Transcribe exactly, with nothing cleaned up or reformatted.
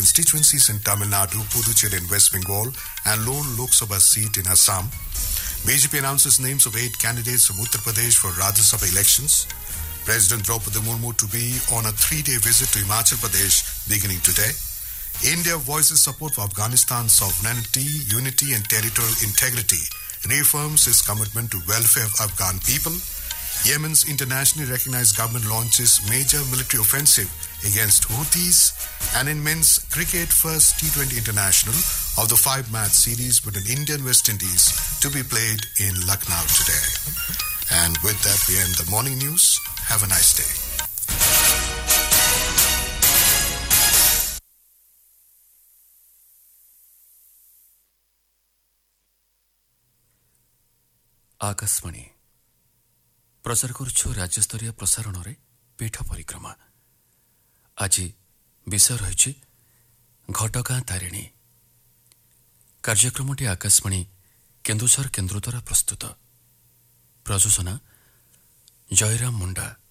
constituencies in Tamil Nadu, Puducherry and West Bengal, and lone Lok Sabha seat in Assam. B J P announces names of eight candidates from Uttar Pradesh for Rajya Sabha elections. President Draupadi Murmu to be on a three-day visit to Himachal Pradesh beginning today. India voices support for Afghanistan's sovereignty, unity and territorial integrity, reaffirms its commitment to welfare of Afghan people. Yemen's internationally recognized government launches major military offensive against Houthis. And in men's cricket, first T twenty international of the five-match series between India and West Indies to be played in Lucknow today. And with that, we end the morning news. Have a nice day. Akashvani प्रचार करुछु राज्यस्तरीय प्रसारण रे पीठ परिक्रमा। आज विषय रही घटगाँ तारिणी। कार्यक्रमटी आकाशवाणी केन्दुझर केन्द्र द्वारा प्रस्तुत। प्रयोजना जयराम मुंडा।